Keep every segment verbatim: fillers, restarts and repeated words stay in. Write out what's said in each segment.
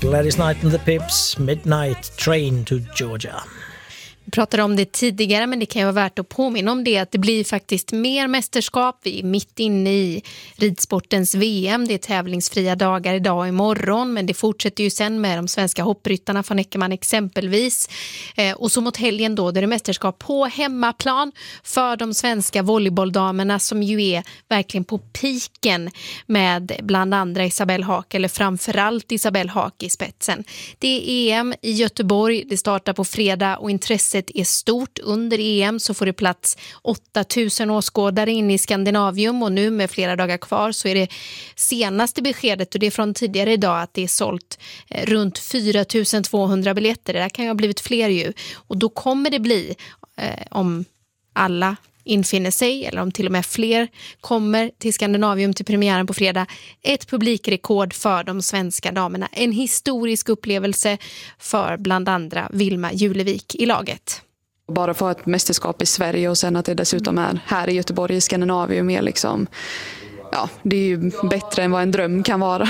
Gladys Knight and the Pips, Midnight Train to Georgia. Vi pratade om det tidigare, men det kan ju vara värt att påminna om det att det blir faktiskt mer mästerskap. Vi är mitt inne i ridsportens V M. Det är tävlingsfria dagar idag och imorgon, men det fortsätter ju sen med de svenska hoppryttarna från Eckermann exempelvis. Eh, och så mot helgen då, där det är mästerskap på hemmaplan för de svenska volleybolldamerna som ju är verkligen på piken med bland andra Isabelle Haak, eller framförallt Isabelle Haak i spetsen. Det är E M i Göteborg, det startar på fredag och intresset är stort. Under E M så får det plats åtta tusen åskådare in i Skandinavium, och nu med flera dagar kvar så är det senaste beskedet, och det är från tidigare idag, att det är sålt runt fyra tusen tvåhundra biljetter. Det där kan ju ha blivit fler ju, och då kommer det bli, eh, om alla infinner sig, eller om till och med fler kommer till Skandinavium till premiären på fredag, ett publikrekord för de svenska damerna. En historisk upplevelse för bland andra Vilma Julevik i laget. Bara få ett mästerskap i Sverige och sen att det dessutom är här i Göteborg i Skandinavium är liksom, ja, det är ju bättre än vad en dröm kan vara.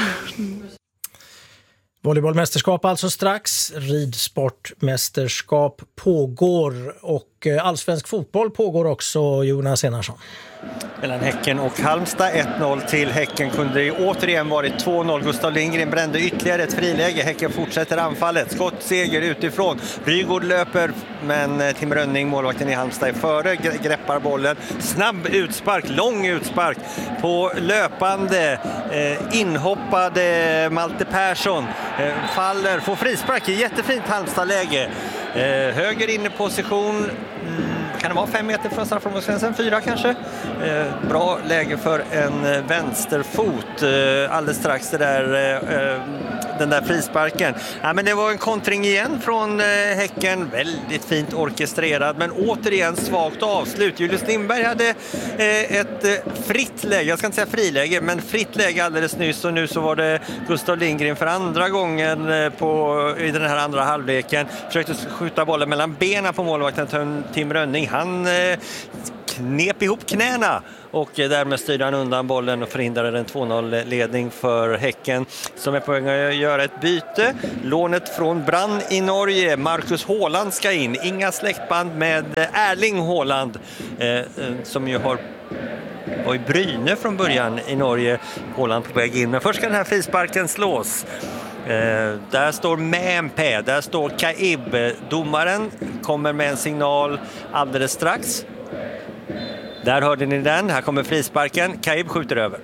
Volleybollmästerskap alltså strax, ridsportmästerskap pågår och allsvensk fotboll pågår också, Jonas Enarsson. Mellan Häcken och Halmstad, ett noll till Häcken kunde det återigen varit två noll. Gustav Lindgren brände ytterligare ett friläge. Häcken fortsätter anfallet. Skottseger utifrån. Rygård löper, men Tim Rönning, målvakten i Halmstad, är före, greppar bollen. Snabb utspark, lång utspark på löpande eh, inhoppade Malte Persson. Eh, faller, får frispark i jättefint Halmstad-läge. Eh, höger inne position. Mm. Kan det vara fem meter från straffområdesgränsen? Fyra kanske? Eh, bra läge för en vänsterfot. Eh, alldeles strax det där, eh, den där frisparken. Ja, men det var en kontring igen från eh, Häcken. Väldigt fint orkestrerad, men återigen svagt avslut. Julius Lindberg hade eh, ett eh, fritt läge. Jag ska inte säga friläge, men fritt läge alldeles nyss. Och nu så var det Gustav Lindgren för andra gången eh, på, i den här andra halvleken. Försökte skjuta bollen mellan benen på målvakten Tim Rönning. Han eh, knep ihop knäna och därmed styrde han undan bollen och förhindrade en två noll-ledning för Häcken, som är på väg att göra ett byte. Lånet från Brann i Norge, Marcus Håland, ska in. Inga släktband med Erling Håland, eh, som ju har var i Bryne från början i Norge. Håland på väg in, men först ska den här frisparken slås. Eh, där står Mämpä, där står Kaib. Domaren kommer med en signal alldeles strax. Där hörde ni den, här kommer frisparken. Kaib skjuter över.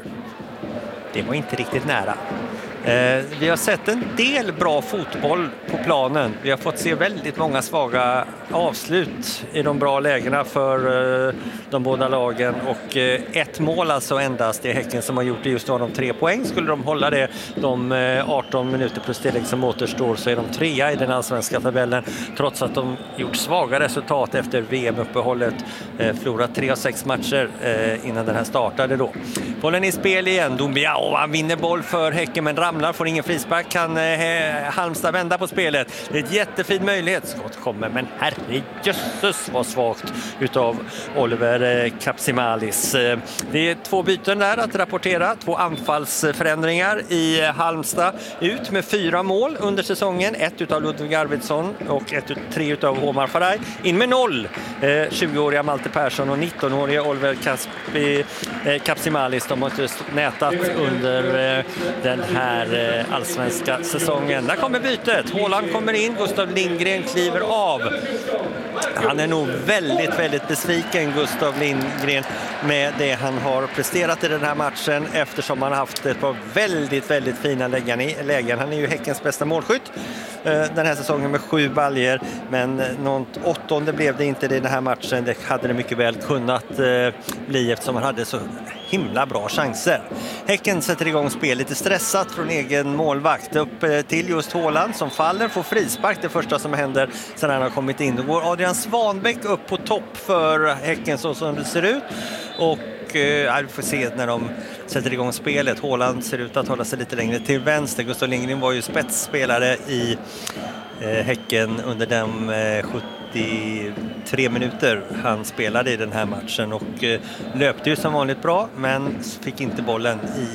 Det var inte riktigt nära. Eh, vi har sett en del bra fotboll på planen. Vi har fått se väldigt många svaga avslut i de bra lägena för eh, de båda lagen. Och eh, ett mål alltså endast i Häcken som har gjort det. Just nu har de tre poäng. Skulle de hålla det de eh, arton minuter plus tillägg som återstår, så är de trea i den allsvenska tabellen. Trots att de gjort svaga resultat efter V M-uppehållet. Eh, förlorat tre av sex matcher eh, innan den här startade då. Bollen i spel igen. Dombiao, han vinner boll för Häcken, men ramlar, får ingen frispark. Kan eh, Halmstad vända på spelet. Det är ett jättefin möjlighet. Skott kommer, men herrejösses vad svagt utav Oliver eh, Kapsimalis. Eh, det är två byten där att rapportera. Två anfallsförändringar i eh, Halmstad. Ut med fyra mål under säsongen. Ett utav Ludvig Arvidsson och ett, tre utav Omar Faraj. In med noll. Eh, tjugoåriga Malte Persson och nittonåriga Oliver Kaspi, eh, Kapsimalis. De har inte nätat under eh, den här eh, allsvenska säsongen. Där kommer bytet. Håland kommer in. Gustav Lindgren kliver av. Han är nog väldigt, väldigt besviken, Gustav Lindgren, med det han har presterat i den här matchen, eftersom han har haft ett par väldigt, väldigt fina lägen. Han är ju Häckens bästa målskytt den här säsongen med sju baljer, men något åttonde blev det inte i den här matchen. Det hade det mycket väl kunnat bli, eftersom han hade så himla bra chanser. Häcken sätter igång spel lite stressat från egen målvakt upp till just Håland som faller, får frispark, det första som händer sedan han har kommit in. Då går Adrian Svanbäck upp på topp för Häcken så som det ser ut, och eh, vi får se när de sätter igång spelet. Håland ser ut att hålla sig lite längre till vänster. Gustav Lindgren var ju spetsspelare i eh, Häcken under de eh, sjuttiotre minuter han spelade i den här matchen, och eh, löpte ju som vanligt bra, men fick inte bollen i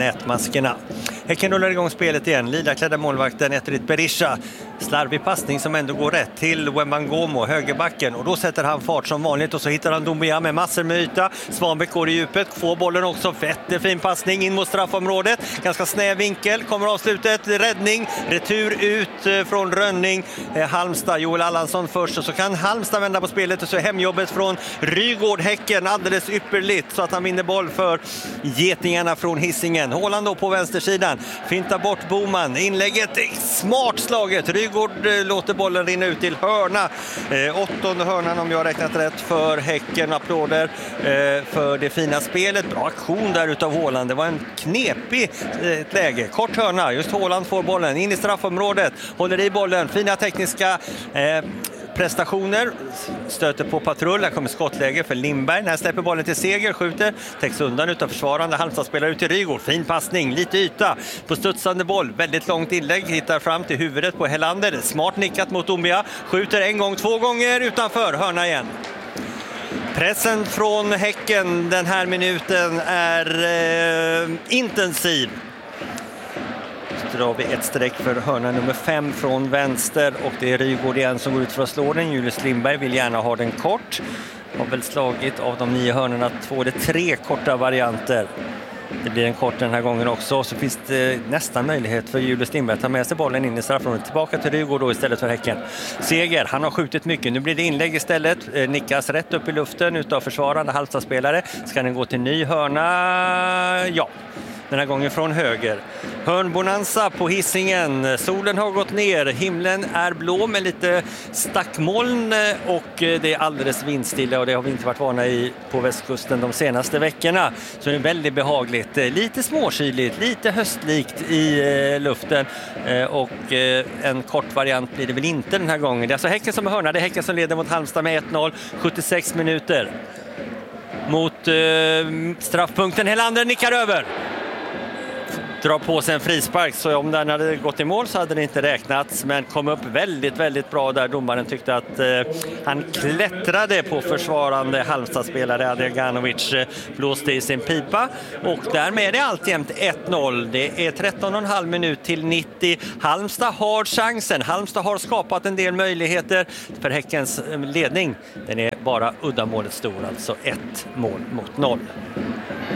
nätmaskerna. Häcken rullar igång spelet igen. Lilaklädda målvakten Etrit Berisha. Slarvig passning som ändå går rätt till Wembangomo, högerbacken. Och då sätter han fart som vanligt och så hittar han Doumbia med massor med yta. Svanbäck går i djupet, får bollen också. Jättefin passning in mot straffområdet. Ganska snäv vinkel, kommer avslutet. Räddning, retur ut från Rönning. Halmstad, Joel Allansson först. Och så kan Halmstad vända på spelet och så är hemjobbet från Rygård Häcken alldeles ypperligt så att han vinner boll för getingarna från Hisingen. Håland då på vänstersidan. Fintar bort Boman. Inlägget är smart slaget. Rygård låter bollen rinna ut till hörna. Eh, åttonde hörnan om jag har räknat rätt för Häcken. Applåder eh, för det fina spelet. Bra aktion där utav Håland. Det var en knepig eh, läge. Kort hörna. Just Håland får bollen in i straffområdet. Håller i bollen. Fina tekniska eh, prestationer, stöter på patrull. Här kommer skottläge för Lindberg. När han släpper bollen till Seger, skjuter, täcks undan utav försvarande. Halmstad spelar ut till Rygård. Fin passning, lite yta på studsande boll. Väldigt långt inlägg, hittar fram till huvudet på Helander. Smart nickat mot Doumbia. Skjuter en gång, två gånger utanför. Hörna igen. Pressen från Häcken den här minuten är eh, intensiv. Drar vi ett streck för hörna nummer fem från vänster och det är Rygård igen som går ut för att slå den. Julius Lindberg vill gärna ha den kort. Har väl slagit av de nio hörnorna två eller tre korta varianter. Det blir en kort den här gången också. Så finns det nästan möjlighet för Julius Lindberg att ta med sig bollen in i straffområdet. Tillbaka till Rygård då istället för Häcken. Seger, han har skjutit mycket. Nu blir det inlägg istället. Nickas rätt upp i luften utav försvarande Halmstad-spelare. Ska den gå till ny hörna? Ja. Den här gången från höger. Hörnbonanza på Hisingen. Solen har gått ner. Himlen är blå med lite stackmoln och det är alldeles vindstilla och det har vi inte varit vana i på västkusten de senaste veckorna. Så det är väldigt behagligt. Lite småkyligt, lite höstlikt i luften och en kort variant blir det väl inte den här gången. Det är alltså Häcken som är hörna. Det är Häcken som leder mot Halmstad med ett noll. sjuttiosex minuter. Mot eh, straffpunkten. Helander nickar över. Drar på sig en frispark, så om den hade gått i mål så hade det inte räknats, men kom upp väldigt, väldigt bra där. Domaren tyckte att eh, han klättrade på försvarande Halmstad-spelare. Adrianovic eh, blåste i sin pipa och därmed är det alltjämt ett noll. Det är tretton och en halv minut till nittio. Halmstad har chansen. Halmstad har skapat en del möjligheter för Häckens ledning. Den är bara uddamålet stor, alltså ett mål mot noll.